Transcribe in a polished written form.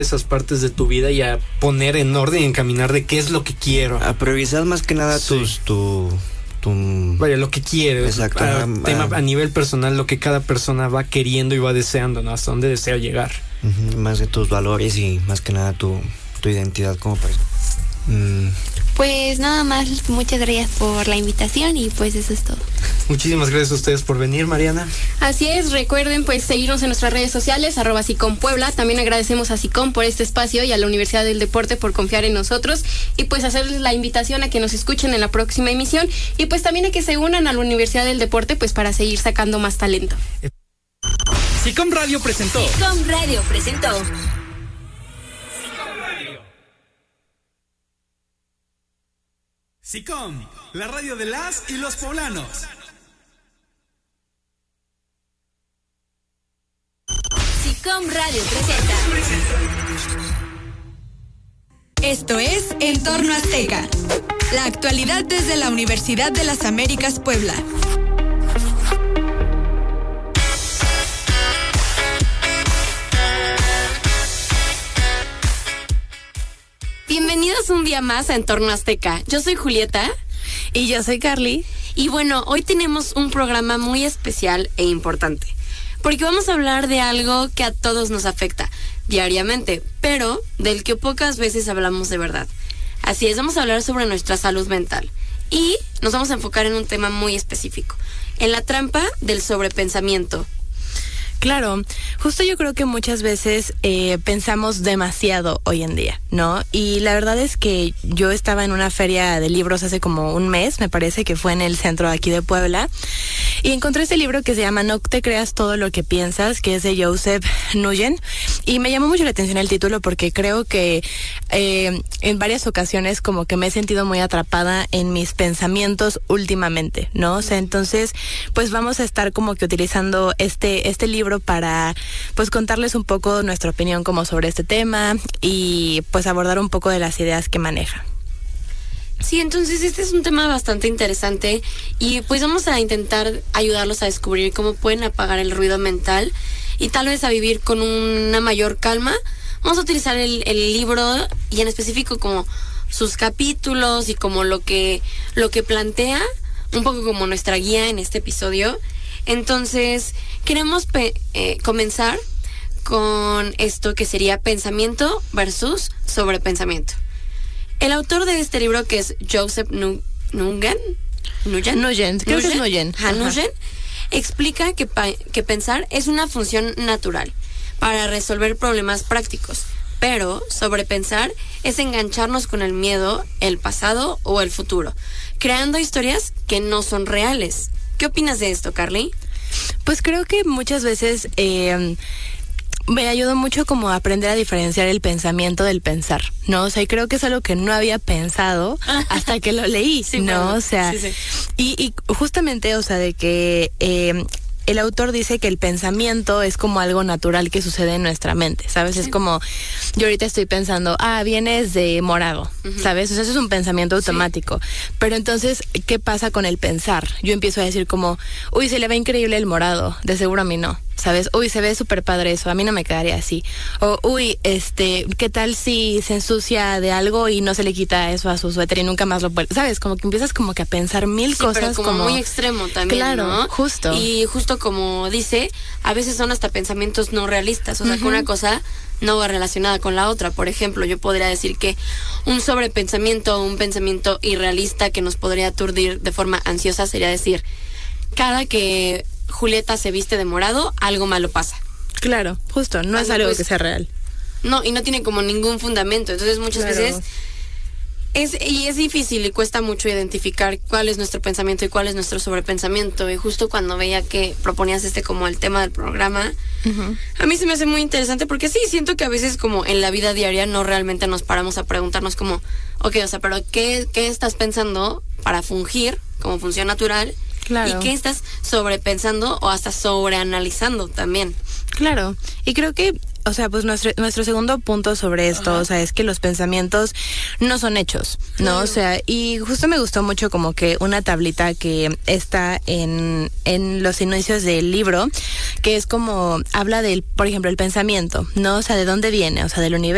esas partes de tu vida y a poner en orden y encaminar de qué es lo que quiero. A priorizar más que nada Sí. Vaya, lo que quiere. Exacto. A nivel personal, lo que cada persona va queriendo y va deseando, ¿no? Hasta dónde desea llegar. Más de tus valores y más que nada tu identidad como persona. Pues nada más, muchas gracias por la invitación y pues eso es todo. Muchísimas gracias a ustedes por venir, Mariana. Así es, recuerden pues seguirnos en nuestras redes sociales, @SICOM-Puebla. También agradecemos a SICOM por este espacio y a la Universidad del Deporte por confiar en nosotros y pues hacerles la invitación a que nos escuchen en la próxima emisión y pues también a que se unan a la Universidad del Deporte pues para seguir sacando más talento. SICOM Radio presentó. SICOM Radio presentó. SICOM, la radio de las y los poblanos. SICOM Radio presenta. Esto es Entorno Azteca. La actualidad desde la Universidad de las Américas Puebla. Bienvenidos un día más a Entorno Azteca. Yo soy Julieta. Y yo soy Carly. Y bueno, hoy tenemos un programa muy especial e importante. Porque vamos a hablar de algo que a todos nos afecta diariamente, pero del que pocas veces hablamos de verdad. Así es, vamos a hablar sobre nuestra salud mental. Y nos vamos a enfocar en un tema muy específico, en la trampa del sobrepensamiento. Claro, justo yo creo que muchas veces pensamos demasiado hoy en día, ¿no? Y la verdad es que yo estaba en una feria de libros hace como un mes, me parece que fue en el centro de aquí de Puebla, y encontré este libro que se llama No te creas todo lo que piensas, que es de Joseph Nguyen, y me llamó mucho la atención el título porque creo que en varias ocasiones como que me he sentido muy atrapada en mis pensamientos últimamente, ¿no? O sea, entonces, pues vamos a estar como que utilizando este libro para pues contarles un poco nuestra opinión como sobre este tema y pues abordar un poco de las ideas que maneja. Sí, entonces este es un tema bastante interesante y pues vamos a intentar ayudarlos a descubrir cómo pueden apagar el ruido mental y tal vez a vivir con una mayor calma. Vamos a utilizar el libro y en específico como sus capítulos y como lo que plantea, un poco como nuestra guía en este episodio. Entonces, queremos comenzar con esto que sería pensamiento versus sobrepensamiento. El autor de este libro, que es Joseph Nguyen, explica que pensar es una función natural para resolver problemas prácticos, pero sobrepensar es engancharnos con el miedo, el pasado o el futuro, creando historias que no son reales. ¿Qué opinas de esto, Carly? Pues creo que muchas veces me ayudó mucho como a aprender a diferenciar el pensamiento del pensar, ¿no? O sea, y creo que es algo que no había pensado hasta que lo leí, sí, ¿no? Bueno, o sea, sí. Y justamente, o sea, de que el autor dice que el pensamiento es como algo natural que sucede en nuestra mente, ¿sabes? Sí. Es como, yo ahorita estoy pensando, vienes de morado, ¿sabes? O sea, eso es un pensamiento automático. Sí. Pero entonces, ¿qué pasa con el pensar? Yo empiezo a decir como, uy, se le ve increíble el morado, de seguro a mí no, ¿sabes? Uy, se ve súper padre eso, a mí no me quedaría así. O, uy, ¿qué tal si se ensucia de algo y no se le quita eso a su suéter y nunca más lo puede? ¿Sabes? Como que empiezas como que a pensar mil cosas. Pero como muy extremo también, claro, ¿no? Justo. Y justo como dice, a veces son hasta pensamientos no realistas, o sea, que una cosa no va relacionada con la otra. Por ejemplo, yo podría decir que un sobrepensamiento o un pensamiento irrealista que nos podría aturdir de forma ansiosa sería decir, cada que Julieta se viste de morado, algo malo pasa. Claro, justo, no es algo que sea real. No, y no tiene como ningún fundamento. Entonces muchas veces es difícil y cuesta mucho identificar cuál es nuestro pensamiento y cuál es nuestro sobrepensamiento. Y justo cuando veía que proponías como el tema del programa, a mí se me hace muy interesante porque sí, siento que a veces como en la vida diaria no realmente nos paramos a preguntarnos como, ok, o sea, pero ¿qué estás pensando para fungir como función natural? Claro. ¿Y qué estás sobrepensando o hasta sobreanalizando también? Claro, y creo que, o sea, pues nuestro segundo punto sobre esto, o sea, es que los pensamientos no son hechos, ¿no? Claro. O sea, y justo me gustó mucho como que una tablita que está en los inicios del libro, que es como, habla del, por ejemplo, el pensamiento, ¿no? O sea, ¿de dónde viene? O sea, del universo.